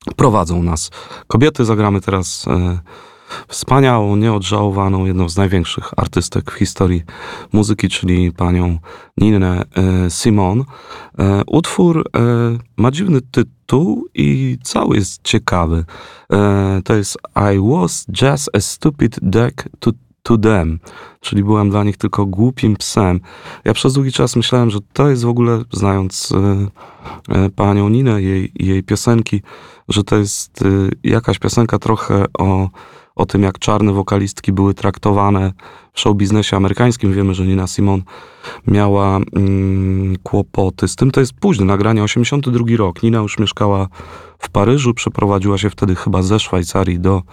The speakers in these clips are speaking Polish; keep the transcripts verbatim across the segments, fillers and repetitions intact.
prowadzą nas. Kobiety zagramy teraz e, wspaniałą, nieodżałowaną, jedną z największych artystek w historii muzyki, czyli panią Ninę e, Simone. E, utwór e, ma dziwny tytuł i cały jest ciekawy. E, to jest I was just a stupid dog to to them, czyli byłem dla nich tylko głupim psem. Ja przez długi czas myślałem, że to jest w ogóle, znając y, y, panią Ninę, jej, jej piosenki, że to jest y, jakaś piosenka trochę o, o tym, jak czarne wokalistki były traktowane w showbiznesie amerykańskim. Wiemy, że Nina Simone miała mm, kłopoty z tym. To jest późne nagranie, osiemdziesiąty drugi rok. Nina już mieszkała w Paryżu, przeprowadziła się wtedy chyba ze Szwajcarii do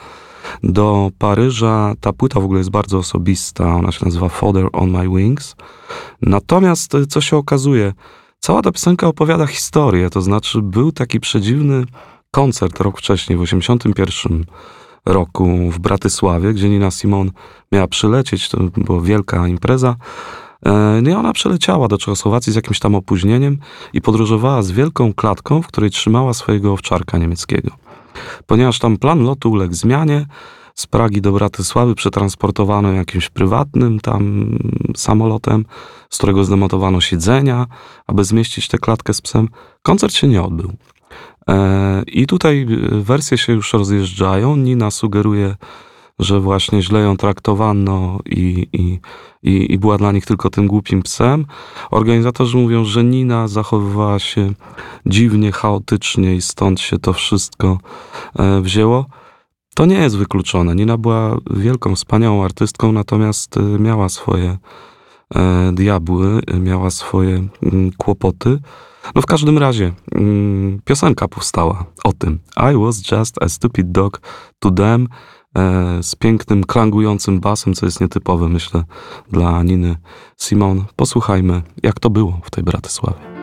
do Paryża. Ta płyta w ogóle jest bardzo osobista. Ona się nazywa Fodder on My Wings. Natomiast co się okazuje? Cała ta piosenka opowiada historię. To znaczy był taki przedziwny koncert rok wcześniej, w osiemdziesiątym pierwszym roku w Bratysławie, gdzie Nina Simone miała przylecieć. To była wielka impreza. No i ona przeleciała do Czechosłowacji z jakimś tam opóźnieniem i podróżowała z wielką klatką, w której trzymała swojego owczarka niemieckiego. Ponieważ tam plan lotu uległ zmianie, z Pragi do Bratysławy przetransportowano jakimś prywatnym tam samolotem, z którego zdemontowano siedzenia, aby zmieścić tę klatkę z psem. Koncert się nie odbył. E, I tutaj wersje się już rozjeżdżają. Nina sugeruje, że właśnie źle ją traktowano i, i, i, i była dla nich tylko tym głupim psem. Organizatorzy mówią, że Nina zachowywała się dziwnie, chaotycznie i stąd się to wszystko e, wzięło. To nie jest wykluczone. Nina była wielką, wspaniałą artystką, natomiast e, miała swoje e, diabły, miała swoje m, kłopoty. No w każdym razie m, piosenka powstała o tym. I was just a stupid dog to them. Z pięknym, klangującym basem, co jest nietypowe, myślę, dla Niny Simone. Posłuchajmy, jak to było w tej Bratysławie.